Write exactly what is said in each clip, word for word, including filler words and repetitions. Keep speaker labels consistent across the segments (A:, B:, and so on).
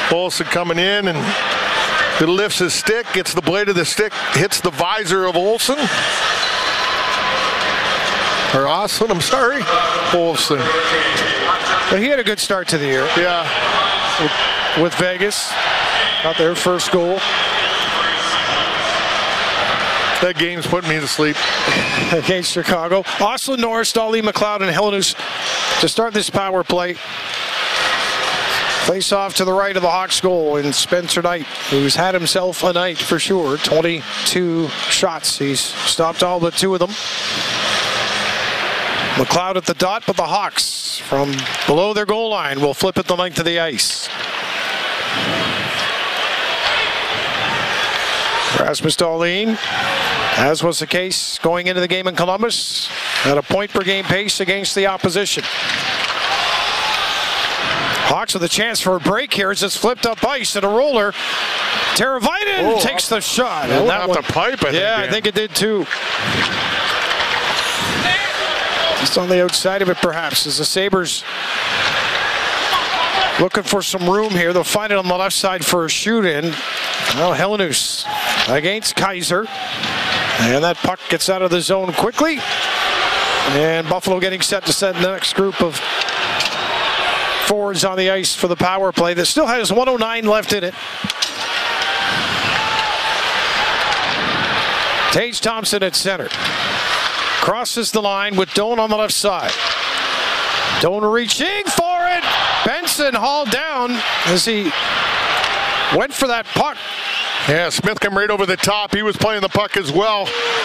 A: Olsen coming in and it lifts his stick, gets the blade of the stick, hits the visor of Olsen. Or Oslin, I'm sorry. Olsen.
B: But he had a good start to the year.
A: Yeah.
B: With, with Vegas. Got their first goal.
A: That game's putting me to sleep.
B: Against Chicago. Oslin, Norris, Darlene McLeod, and Helenius to start this power play. Face off to the right of the Hawks goal, and Spencer Knight, who's had himself a night for sure. twenty-two shots. He's stopped all but two of them. McLeod at the dot, but the Hawks from below their goal line will flip it the length of the ice. Rasmus Dahlin, as was the case going into the game in Columbus, at a point per game pace against the opposition. Hawks with a chance for a break here as it's flipped up ice and a roller. Teravainen oh, takes the shot.
A: And that one, the pipe, I
B: yeah,
A: think,
B: I think it did too. Just on the outside of it, perhaps, as the Sabres looking for some room here. They'll find it on the left side for a shoot-in. Well, Helenius against Kaiser. And that puck gets out of the zone quickly. And Buffalo getting set to send the next group of forwards on the ice for the power play that still has one oh nine left in it. Tage Thompson at center. Crosses the line with Doan on the left side. Doan reaching for it. Benson hauled down as he went for that puck.
A: Yeah, Smith came right over the top. He was playing the puck as well.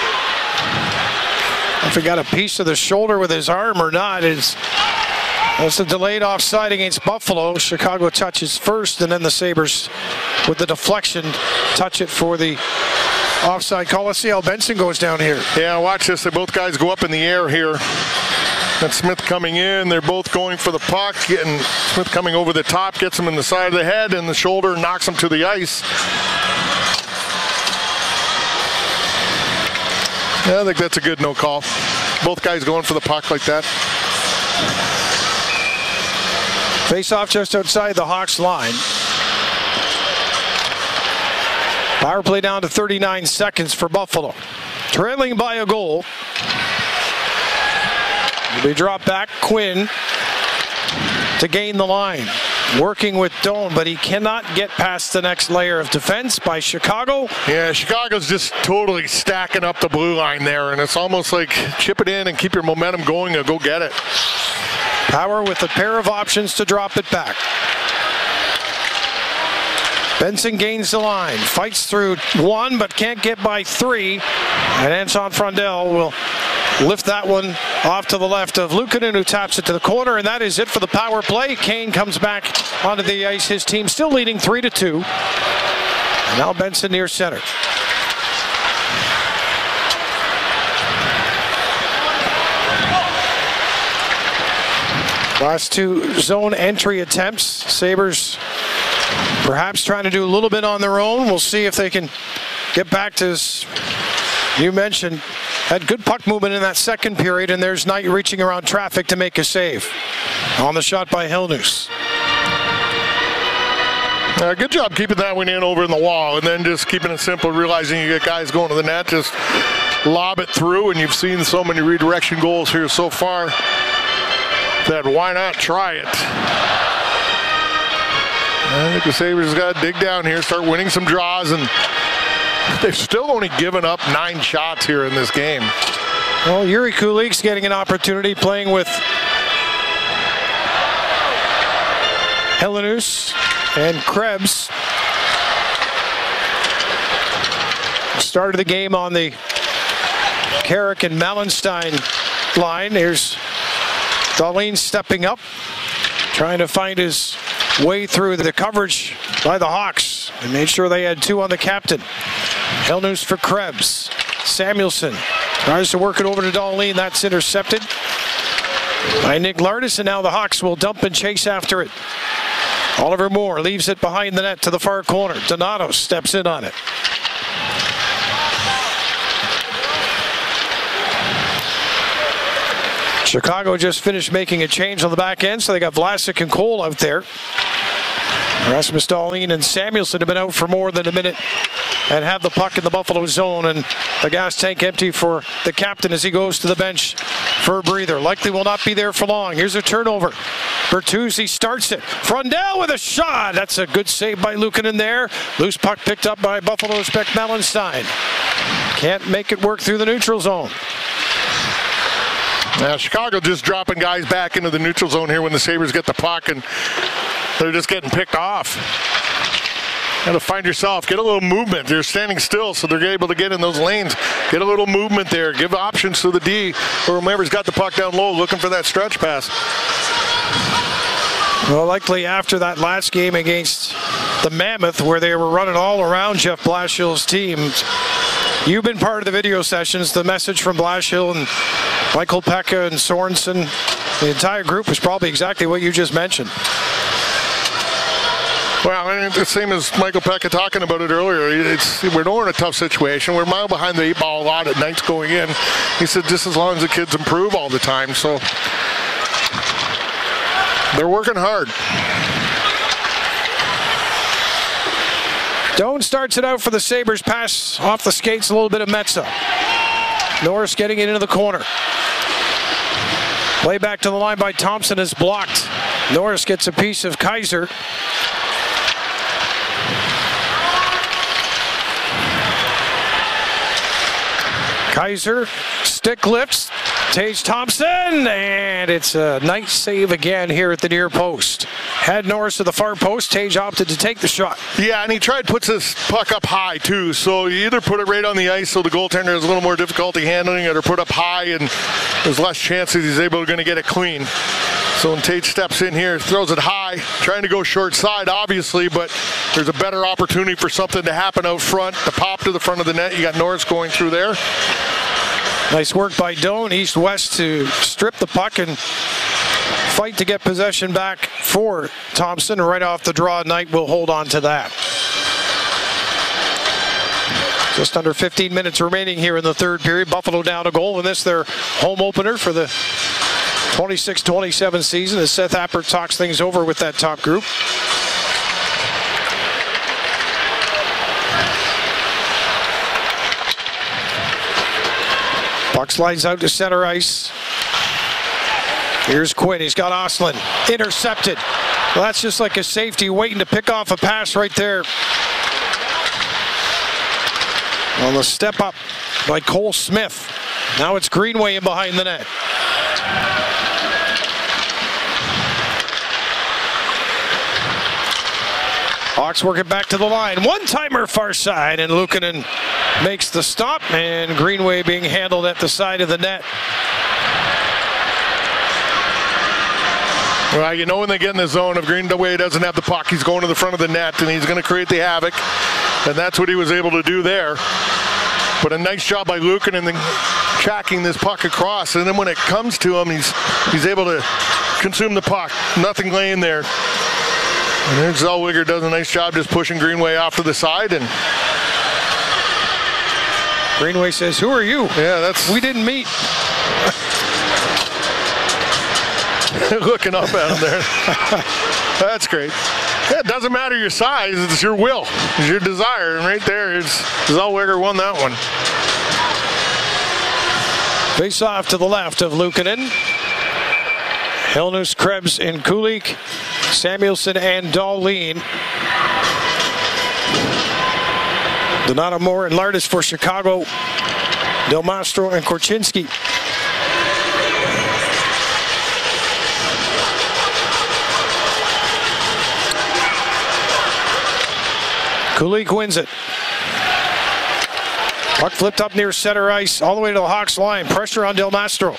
B: If he got a piece of the shoulder with his arm or not, is that's a delayed offside against Buffalo. Chicago touches first, and then the Sabres, with the deflection, touch it for the offside call. Let's see how Benson goes down here.
A: Yeah, watch this. They both guys go up in the air here. That's Smith coming in. They're both going for the puck. Getting Smith coming over the top, gets him in the side of the head and the shoulder, knocks him to the ice. Yeah, I think that's a good no call. Both guys going for the puck like that.
B: Face off just outside the Hawks line. Power play down to thirty-nine seconds for Buffalo. Trailing by a goal. They drop back. Quinn to gain the line. Working with Doan, but he cannot get past the next layer of defense by Chicago.
A: Yeah, Chicago's just totally stacking up the blue line there, and it's almost like chip it in and keep your momentum going and go get it.
B: Power with a pair of options to drop it back. Benson gains the line, fights through one, but can't get by three. And Anton Frondell will lift that one off to the left of Luukkonen, who taps it to the corner, and that is it for the power play. Kane comes back onto the ice. His team still leading three to two. And now Benson near center. Last two zone entry attempts. Sabres perhaps trying to do a little bit on their own. We'll see if they can get back to, as you mentioned, had good puck movement in that second period, and there's Knight reaching around traffic to make a save. On the shot by Helenius.
A: Uh, good job keeping that one in over in the wall, and then just keeping it simple, realizing you get guys going to the net, just lob it through, and you've seen so many redirection goals here so far that why not try it? I think the Sabres got to dig down here, start winning some draws, and they've still only given up nine shots here in this game.
B: Well, Yuri Kulik's getting an opportunity playing with Helenius and Krebs. Started the game on the Carrick and Malenstein line. Here's Dahlin stepping up, trying to find his way through the coverage by the Hawks, and made sure they had two on the captain. Helenius for Krebs. Samuelsson tries to work it over to Dahlin. That's intercepted by Nick Lardis, and now the Hawks will dump and chase after it. Oliver Moore leaves it behind the net to the far corner. Donato steps in on it. Chicago just finished making a change on the back end, so they got Vlasic and Cole out there. Rasmus Dahlin and Samuelsson have been out for more than a minute and have the puck in the Buffalo zone, and the gas tank empty for the captain as he goes to the bench for a breather. Likely will not be there for long. Here's a turnover. Bertuzzi starts it. Frondell with a shot. That's a good save by Luukkonen there. Loose puck picked up by Buffalo's Beck Mellenstein. Can't make it work through the neutral zone.
A: Now Chicago just dropping guys back into the neutral zone here when the Sabres get the puck, and they're just getting picked off. Got to find yourself, get a little movement. You're standing still, so they're able to get in those lanes. Get a little movement there. Give options to the D, or whomever's got the puck down low looking for that stretch pass.
B: Well, likely after that last game against the Mammoth, where they were running all around Jeff Blashill's team. You've been part of the video sessions. The message from Blashill and Michael Pekka and Sorensen, the entire group was probably exactly what you just mentioned.
A: Well, I mean, the same as Michael Pekka talking about it earlier. It's, we're in a tough situation. We're a mile behind the eight ball a lot at nights going in. He said just as long as the kids improve all the time. So they're working hard.
B: Doan starts it out for the Sabres. Pass off the skates, a little bit of Metsa. Norris getting it into the corner. Play back to the line by Thompson is blocked. Norris gets a piece of Kaiser. Kaiser, stick lifts, Tage Thompson, and it's a nice save again here at the near post. Had Norris to the far post, Tage opted to take the shot.
A: Yeah, and he tried puts his puck up high too, so you either put it right on the ice so the goaltender has a little more difficulty handling it, or put up high and there's less chances he's able to get it clean. So when Tage steps in here, throws it high, trying to go short side, obviously, but there's a better opportunity for something to happen out front. The pop to the front of the net, you got Norris going through there.
B: Nice work by Doan, east-west, to strip the puck and fight to get possession back for Thompson. Right off the draw, Knight will hold on to that. Just under fifteen minutes remaining here in the third period. Buffalo down a goal, and this their home opener for the twenty-six twenty-seven season as Seth Appert talks things over with that top group. Puck slides out to center ice. Here's Quinn. He's got Ostlund. Intercepted. Well, that's just like a safety waiting to pick off a pass right there. On the step up by Cole Smith. Now it's Greenway in behind the net. Hawks work it back to the line. One-timer far side, and Luukkonen makes the stop, and Greenway being handled at the side of the net.
A: Well, you know when they get in the zone, if Greenway doesn't have the puck, he's going to the front of the net, and he's going to create the havoc, and that's what he was able to do there. But a nice job by Luukkonen in tracking this puck across, and then when it comes to him, he's he's able to consume the puck. Nothing laying there. And then Zellweger does a nice job just pushing Greenway off to the side, and
B: Greenway says, "Who are you?"
A: Yeah, that's
B: we didn't meet.
A: Looking up at him there. That's great. Yeah, it doesn't matter your size, it's your will, it's your desire, and right there is Zellweger won that one.
B: Face off to the left of Luukkonen. Helnus, Krebs, and Kulik. Samuelsson and Dahlin. Donato Moore and Lardis for Chicago. Del Mastro and Korchinski. Kulik wins it. Puck flipped up near center ice, all the way to the Hawks line. Pressure on Del Mastro.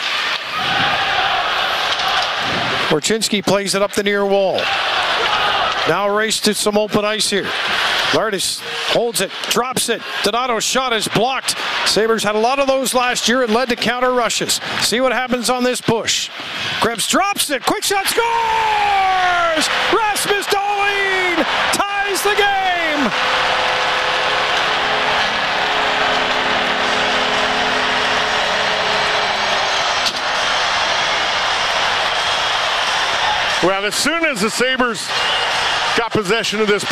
B: Korchinski plays it up the near wall. Now a race to some open ice here. Lardis holds it, drops it. Donato's shot is blocked. Sabres had a lot of those last year and led to counter rushes. See what happens on this push. Krebs drops it. Quick shot scores! Rasmus Dahlin ties the game.
A: Well, as soon as the Sabres got possession of this